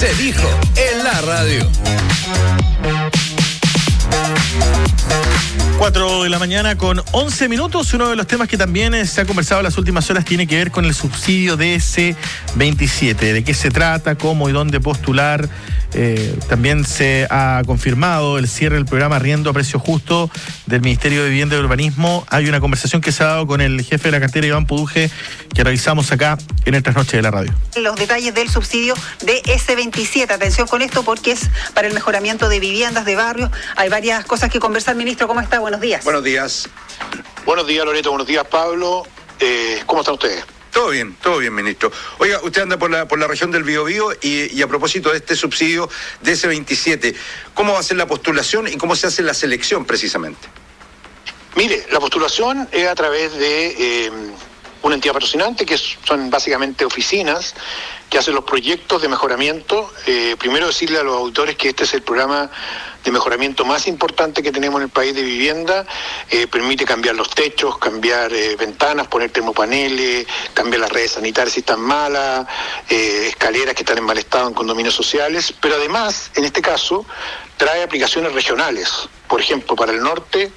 Se dijo en la radio. 4:11 a.m. Uno de los temas que también se ha conversado en las últimas horas tiene que ver con el subsidio DS27. ¿De qué se trata? ¿Cómo y dónde postular? También se ha confirmado el cierre del programa Arriendo a Precio Justo del Ministerio de Vivienda y Urbanismo. Hay una conversación que se ha dado con el jefe de la cartera, Iván Puduje, que revisamos acá en el Trasnoche de la Radio. Los detalles del subsidio DS27. Atención con esto porque es para el mejoramiento de viviendas, de barrios. Hay varias cosas que conversar. Ministro, ¿cómo está? Buenos días. Buenos días. Buenos días, Loreto. Buenos días, Pablo. ¿Cómo están ustedes? Todo bien, ministro. Oiga, usted anda por la región del Biobío y a propósito de este subsidio de DS27, ¿cómo va a ser la postulación y cómo se hace la selección precisamente? Mire, la postulación es a través de una entidad patrocinante, que son básicamente oficinas que hacen los proyectos de mejoramiento. Primero decirle a los auditores que este es el programa de mejoramiento más importante que tenemos en el país de vivienda. Permite cambiar los techos, cambiar ventanas, poner termopaneles, cambiar las redes sanitarias si están malas, escaleras que están en mal estado en condominios sociales, pero además, en este caso, trae aplicaciones regionales. Por ejemplo, para el norte,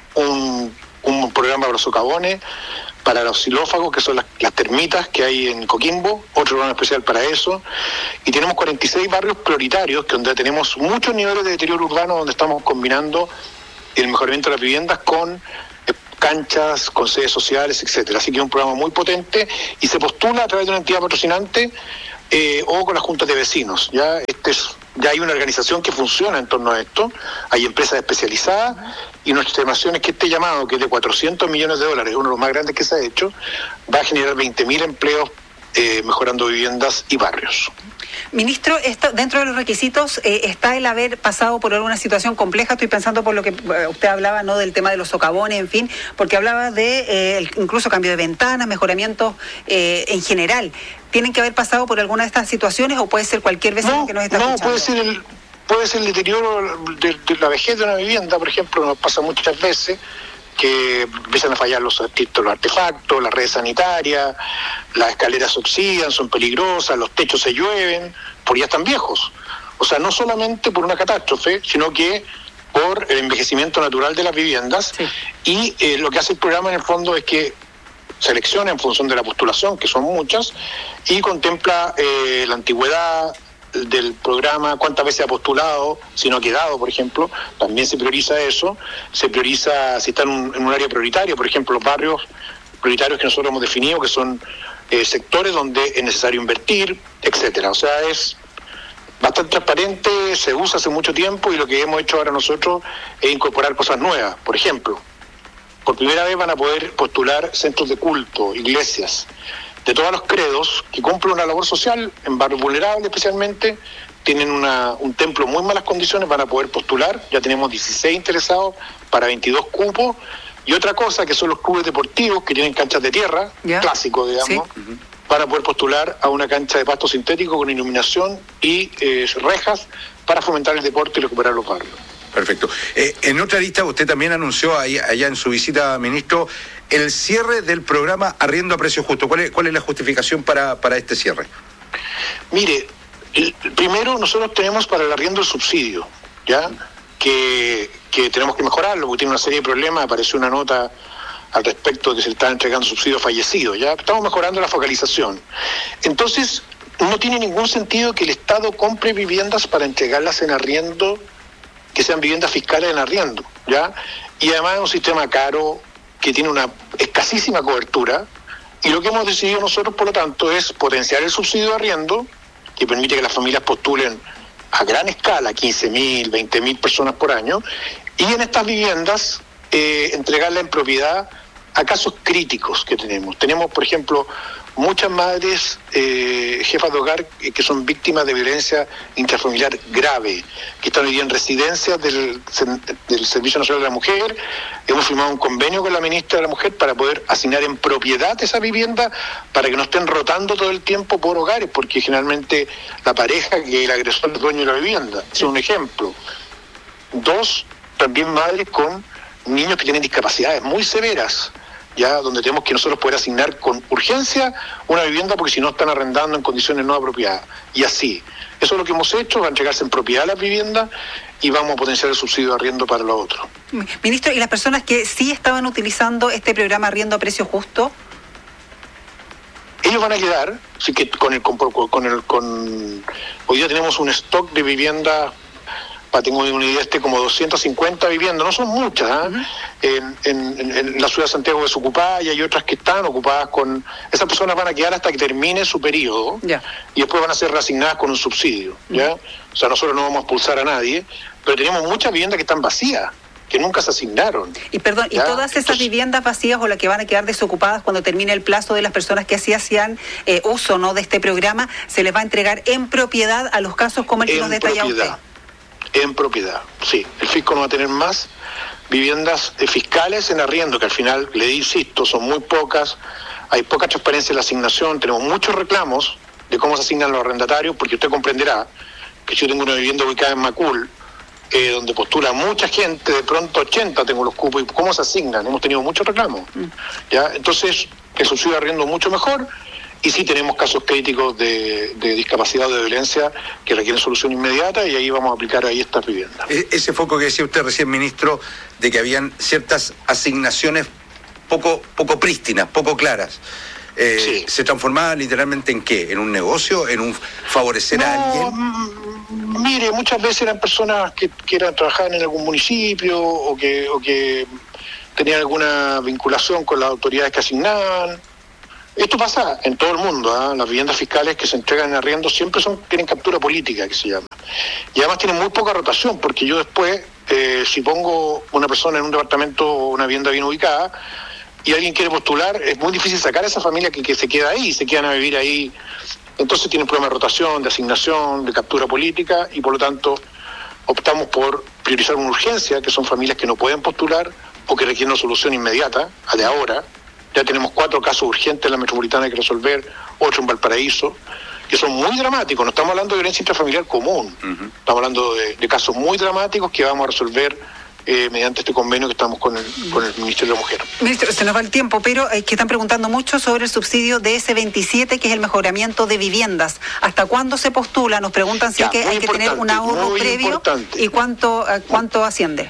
un programa para los socavones, para los xilófagos, que son las termitas que hay en Coquimbo, otro programa especial para eso, y tenemos 46 barrios prioritarios, donde tenemos muchos niveles de deterioro urbano, donde estamos combinando el mejoramiento de las viviendas con canchas, con sedes sociales, etcétera. Así que es un programa muy potente y se postula a través de una entidad patrocinante o con las juntas de vecinos. Ya hay una organización que funciona en torno a esto, hay empresas especializadas y nuestra estimación es que este llamado, que es de $400 millones, uno de los más grandes que se ha hecho, va a generar 20.000 empleos mejorando viviendas y barrios. Ministro, dentro de los requisitos está el haber pasado por alguna situación compleja. Estoy pensando por lo que usted hablaba, ¿no?, del tema de los socavones, en fin, porque hablaba de incluso cambio de ventanas, mejoramientos en general. ¿Tienen que haber pasado por alguna de estas situaciones o puede ser cualquier vecino que nos está escuchando? No, puede ser el deterioro de la vejez de una vivienda, por ejemplo. Nos pasa muchas veces que empiezan a fallar los artefactos, las redes sanitarias, las escaleras se oxidan, son peligrosas, los techos se llueven, porque ya están viejos. O sea, no solamente por una catástrofe, sino que por el envejecimiento natural de las viviendas. Sí. Y lo que hace el programa en el fondo es que selecciona en función de la postulación, que son muchas, y contempla la antigüedad del programa, cuántas veces ha postulado, si no ha quedado, por ejemplo. También se prioriza eso, se prioriza si está en un área prioritaria, por ejemplo, los barrios prioritarios que nosotros hemos definido, que son sectores donde es necesario invertir, etcétera. O sea, es bastante transparente, se usa hace mucho tiempo y lo que hemos hecho ahora nosotros es incorporar cosas nuevas. Por ejemplo, por primera vez van a poder postular centros de culto, iglesias, de todos los credos, que cumplen una labor social en barrios vulnerables especialmente, tienen un templo en muy malas condiciones, van a poder postular. Ya tenemos 16 interesados para 22 cupos. Y otra cosa, que son los clubes deportivos que tienen canchas de tierra, clásicos, digamos, ¿sí? Van a poder postular a una cancha de pasto sintético con iluminación y rejas para fomentar el deporte y recuperar los barrios. Perfecto. En otra lista, usted también anunció allá en su visita, ministro, el cierre del programa Arriendo a Precio Justo. ¿Cuál es la justificación para este cierre? Mire, primero nosotros tenemos para el arriendo el subsidio, ¿ya? Que tenemos que mejorarlo, porque tiene una serie de problemas. Apareció una nota al respecto de que se le están entregando subsidios fallecidos, ¿ya? Estamos mejorando la focalización. Entonces, no tiene ningún sentido que el Estado compre viviendas para entregarlas en arriendo, que sean viviendas fiscales en arriendo, ¿ya? Y además es un sistema caro que tiene una escasísima cobertura, y lo que hemos decidido nosotros, por lo tanto, es potenciar el subsidio de arriendo, que permite que las familias postulen a gran escala, 15.000, 20.000 personas por año, y en estas viviendas entregarla en propiedad a casos críticos que tenemos. Tenemos, por ejemplo, muchas madres jefas de hogar que son víctimas de violencia intrafamiliar grave, que están hoy día en residencias del Servicio Nacional de la Mujer. Hemos firmado un convenio con la ministra de la Mujer para poder asignar en propiedad esa vivienda, para que no estén rotando todo el tiempo por hogares, porque generalmente la pareja que el agresor es dueño de la vivienda. Es un ejemplo. 2, también madres con niños que tienen discapacidades muy severas, ya donde tenemos que nosotros poder asignar con urgencia una vivienda, porque si no están arrendando en condiciones no apropiadas. Y así. Eso es lo que hemos hecho, va a entregarse en propiedad las viviendas y vamos a potenciar el subsidio de arriendo para los otros. Ministro, ¿y las personas que sí estaban utilizando este programa arriendo a precio justo? Ellos van a quedar, así que hoy día tenemos un stock de viviendas, tengo una idea, como 250 viviendas, no son muchas, en la ciudad de Santiago desocupada, y hay otras que están ocupadas con... Esas personas van a quedar hasta que termine su periodo, y después van a ser reasignadas con un subsidio, ¿ya? O sea, nosotros no vamos a expulsar a nadie, pero tenemos muchas viviendas que están vacías, que nunca se asignaron. Y perdón, ¿y todas esas viviendas vacías o las que van a quedar desocupadas cuando termine el plazo de las personas que así hacían uso, ¿no?, de este programa, se les va a entregar en propiedad a los casos como el que nos detalla usted? En propiedad, sí. El fisco no va a tener más viviendas fiscales en arriendo, que al final, le insisto, son muy pocas, hay poca transparencia en la asignación, tenemos muchos reclamos de cómo se asignan los arrendatarios, porque usted comprenderá que yo tengo una vivienda ubicada en Macul, donde postula mucha gente, de pronto 80 tengo los cupos, y cómo se asignan, hemos tenido muchos reclamos. ¿Ya? Entonces, el subsidio de arriendo mucho mejor, y sí tenemos casos críticos de discapacidad o de violencia que requieren solución inmediata, y ahí vamos a aplicar ahí estas viviendas. Ese foco que decía usted recién, ministro, de que habían ciertas asignaciones poco prístinas, poco claras. Sí. ¿Se transformaba literalmente en qué? ¿En un negocio? ¿En un favorecer a alguien? Mire, muchas veces eran personas que trabajaban en algún municipio o que tenían alguna vinculación con las autoridades que asignaban. Esto pasa en todo el mundo, Las viviendas fiscales que se entregan en arriendo siempre tienen captura política, que se llama. Y además tienen muy poca rotación, porque yo después, si pongo una persona en un departamento o una vivienda bien ubicada, y alguien quiere postular, es muy difícil sacar a esa familia que se queda ahí, se quedan a vivir ahí. Entonces tienen problemas de rotación, de asignación, de captura política, y por lo tanto optamos por priorizar una urgencia, que son familias que no pueden postular o que requieren una solución inmediata, de ahora. Ya tenemos 4 casos urgentes en la metropolitana que resolver, 8 en Valparaíso, que son muy dramáticos. No estamos hablando de violencia intrafamiliar común, estamos hablando de casos muy dramáticos que vamos a resolver mediante este convenio que estamos con el Ministerio de la Mujer. Ministro, se nos va el tiempo, pero que están preguntando mucho sobre el subsidio de S27, que es el mejoramiento de viviendas. ¿Hasta cuándo se postula? Nos preguntan si hay que tener un ahorro previo y cuánto asciende.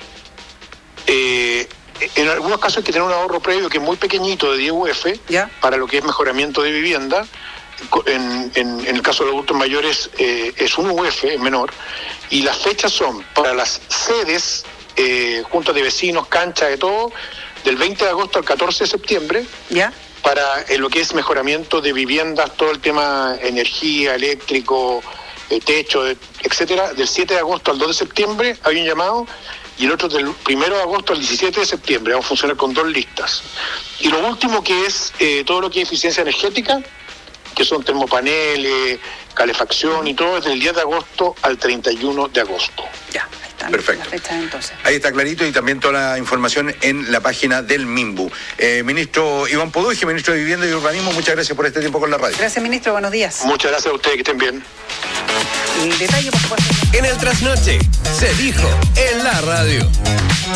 En algunos casos hay que tener un ahorro previo que es muy pequeñito, de 10 UF, para lo que es mejoramiento de vivienda. En el caso de los adultos mayores es un UF, es menor, y las fechas son para las sedes, juntas de vecinos, canchas, de todo, del 20 de agosto al 14 de septiembre, para lo que es mejoramiento de viviendas, todo el tema energía, eléctrico, techo, etcétera, del 7 de agosto al 2 de septiembre hay un llamado, y el otro del 1 de agosto al 17 de septiembre. Vamos a funcionar con 2 listas. Y lo último, que es todo lo que es eficiencia energética, que son termopaneles, calefacción y todo, es del 10 de agosto al 31 de agosto. Ya, ahí está. Perfecto. La fecha, entonces. Ahí está clarito, y también toda la información en la página del MIMBU. Ministro Iván Poduje, ministro de Vivienda y Urbanismo, muchas gracias por este tiempo con la radio. Gracias, ministro. Buenos días. Muchas gracias a ustedes, que estén bien. Y detalle, por supuesto. En el trasnoche se dijo en la radio.